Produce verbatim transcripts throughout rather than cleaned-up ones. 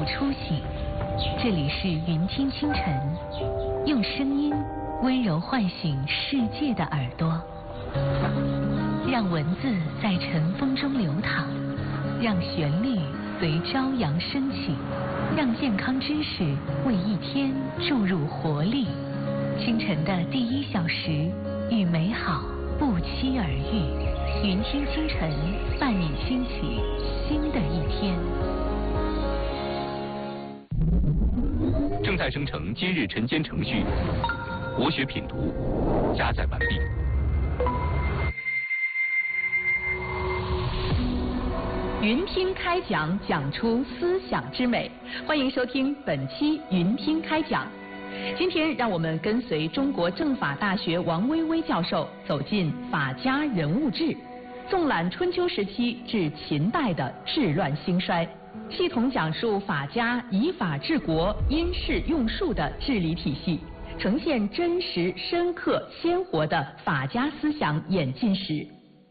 初醒，这里是云听清晨，用声音温柔唤醒世界的耳朵，让文字在晨风中流淌，让旋律随朝阳升起，让健康知识为一天注入活力。清晨的第一小时，与美好不期而遇。云听清晨，伴你兴起新的一天。 正在生成今日晨间程序，国学品读加载完毕。 云听开讲，讲出思想之美。欢迎收听本期云听开讲。今天让我们跟随中国政法大学王薇薇教授走进法家人物志，纵览春秋时期至秦代的治乱兴衰，系统讲述法家以法治国、因势用术的治理体系，呈现真实、深刻、鲜活的法家思想演进史。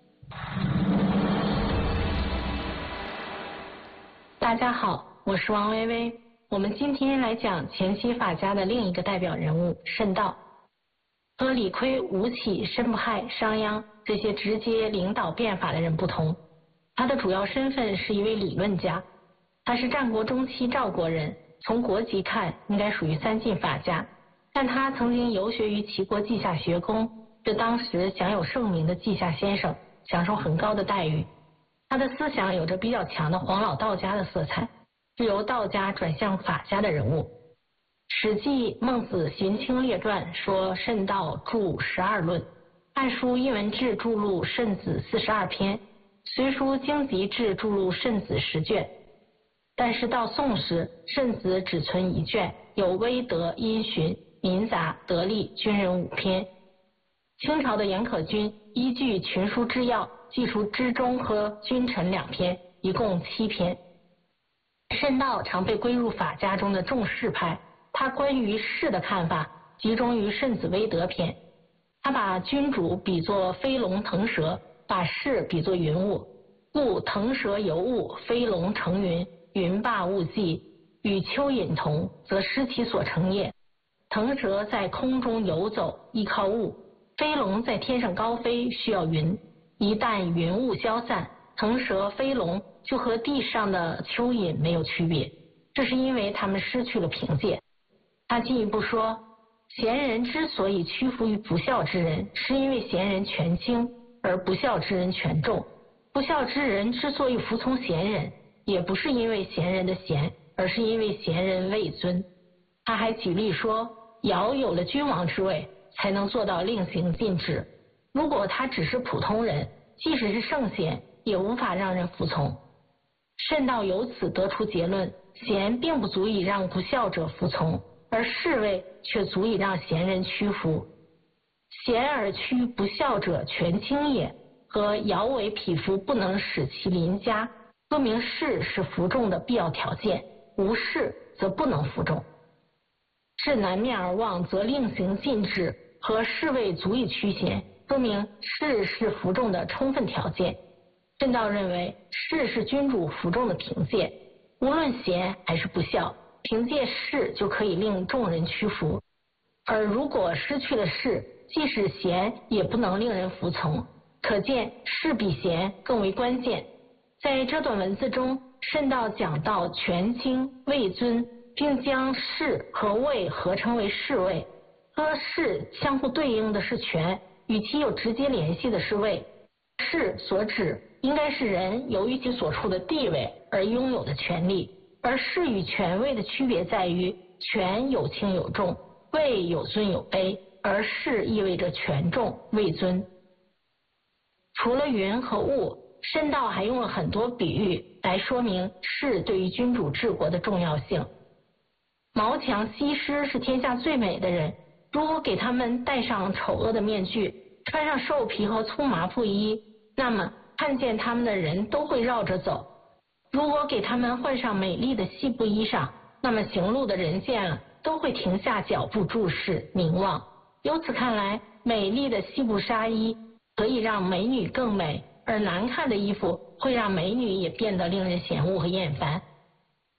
大家好，我是王薇薇。我们今天来讲前期法家的另一个代表人物慎道。和李悝、吴起、申不害、商鞅这些直接领导变法的人不同，他的主要身份是一位理论家。他是战国中期赵国人，从国籍看应该属于三晋法家，但他曾经游学于齐国稷下学宫，是当时享有盛名的稷下先生，享受很高的待遇。他的思想有着比较强的黄老道家的色彩，是由道家转向法家的人物。史记、孟子、荀卿列传说慎道著十二论，汉书艺文志著录慎子四十二篇，隋书经籍志著录慎子十卷。但是到宋时，慎子只存一卷，有微德、因循、民杂、得利、军人五篇。清朝的严可均依据群书之要，记述知中和君臣两篇，一共七篇。慎道常被归入法家中的重士派，他关于士的看法集中于慎子微德篇。他把君主比作飞龙腾蛇，把士比作云雾，故腾蛇游雾，飞龙成云，云罢雾际，与蚯蚓同，则失其所成也。腾蛇在空中游走，依靠雾；飞龙在天上高飞，需要云。一旦云雾消散，腾蛇、飞龙就和地上的蚯蚓没有区别，这是因为他们失去了凭借。他进一步说，贤人之所以屈服于不孝之人，是因为贤人权轻，而不孝之人权重。不孝之人之所以服从贤人，也不是因为贤人的贤，而是因为贤人位尊。他还举例说，尧有了君王之位，才能做到令行禁止。如果他只是普通人，即使是圣贤，也无法让人服从。慎道由此得出结论，贤并不足以让不孝者服从，而侍卫却足以让贤人屈服。贤而屈不孝者权轻也，和尧为匹夫不能使其邻家，说明士是服众的必要条件，无士则不能服众。至南面而望，则令行禁止，和侍卫足以驱贤，说明士是服众的充分条件。慎道认为，士是君主服众的凭借，无论贤还是不孝，凭借士就可以令众人屈服。而如果失去了士，即使贤也不能令人服从，可见士比贤更为关键。在这段文字中，慎道讲到权轻位尊，并将士和位合称为士位。和士相互对应的是权，与其有直接联系的是位。士所指应该是人由于其所处的地位而拥有的权利，而士与权位的区别在于，权有轻有重，位有尊有卑，而士意味着权重位尊。除了云和雾，慎道还用了很多比喻来说明士对于君主治国的重要性。毛强、西施是天下最美的人，如果给他们戴上丑恶的面具，穿上兽皮和粗麻布衣，那么看见他们的人都会绕着走。如果给他们换上美丽的细布衣裳，那么行路的人见了都会停下脚步注视凝望。由此看来，美丽的细布纱衣可以让美女更美，而难看的衣服会让美女也变得令人嫌恶和厌烦。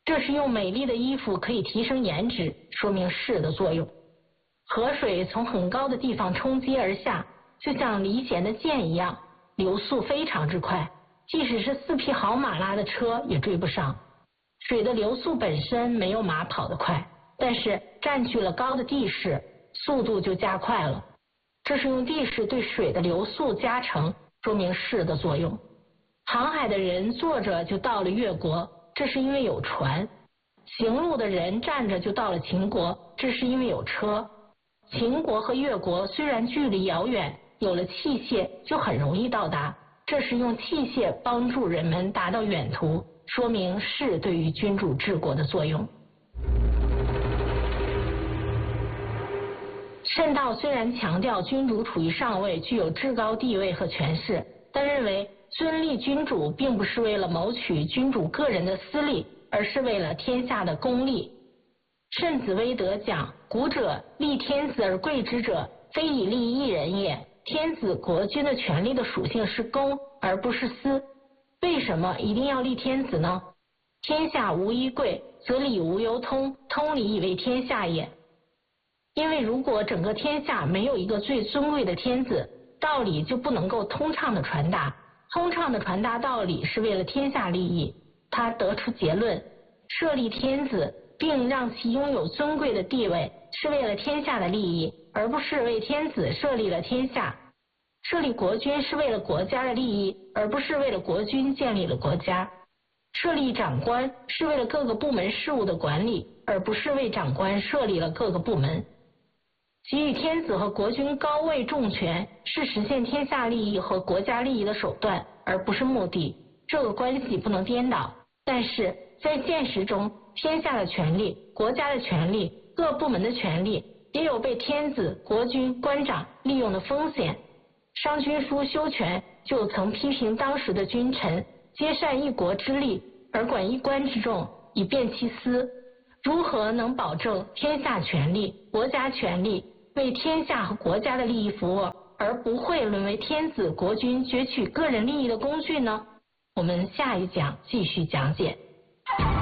这是用美丽的衣服可以提升颜值，说明势的作用。河水从很高的地方冲击而下，就像离弦的箭一样，流速非常之快，即使是四匹好马拉的车也追不上。水的流速本身没有马跑得快，但是占据了高的地势，速度就加快了。这是用地势对水的流速加成，说明势的作用。航海的人坐着就到了越国，这是因为有船；行路的人站着就到了秦国，这是因为有车。秦国和越国虽然距离遥远，有了器械就很容易到达，这是用器械帮助人们达到远途，说明势对于君主治国的作用。慎道虽然强调君主处于上位，具有至高地位和权势，但认为尊立君主并不是为了谋取君主个人的私利，而是为了天下的公利。慎子威德讲：古者立天子而贵之者，非以利一人也。天子国君的权力的属性是公而不是私。为什么一定要立天子呢？天下无一贵，则理无由通，通理以为天下也。因为如果整个天下没有一个最尊贵的天子，道理就不能够通畅的传达。通畅的传达道理是为了天下利益。他得出结论：设立天子并让其拥有尊贵的地位，是为了天下的利益，而不是为天子设立了天下。设立国君是为了国家的利益，而不是为了国君建立了国家。设立长官是为了各个部门事务的管理，而不是为长官设立了各个部门。给予天子和国君高位重权，是实现天下利益和国家利益的手段，而不是目的。这个关系不能颠倒。但是在现实中，天下的权力、国家的权力、各部门的权力，也有被天子、国君、官长利用的风险。商君书修权就曾批评当时的君臣皆善一国之利，而管一官之众，以便其私。如何能保证天下权力、国家权力为天下和国家的利益服务，而不会沦为天子国君攫取个人利益的工具呢？我们下一讲继续讲解。